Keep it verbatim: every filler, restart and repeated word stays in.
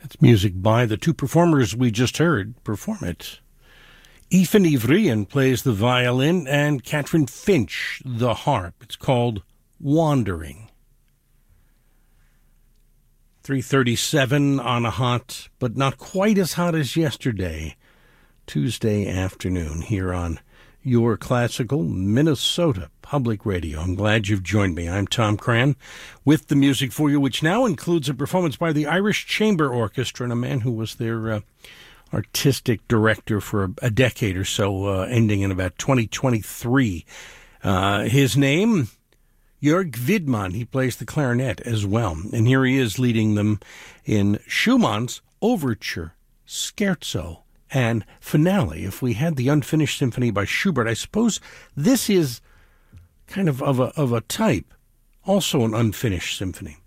That's music by the two performers we just heard perform it. Ethan Ivrian plays the violin and Catherine Finch the harp. It's called Wandering. three thirty-seven on a hot, but not quite as hot as yesterday, Tuesday afternoon here on your classical Minnesota Public Radio. I'm glad you've joined me. I'm Tom Cran with the music for you, which now includes a performance by the Irish Chamber Orchestra and a man who was their uh, artistic director for a, a decade or so, uh, ending in about twenty twenty-three. Uh, his name, Jörg Widmann. He plays the clarinet as well. And here he is leading them in Schumann's Overture, Scherzo, and Finale. If we had the Unfinished Symphony by Schubert, I suppose this is kind of of a, of a type, also an unfinished symphony.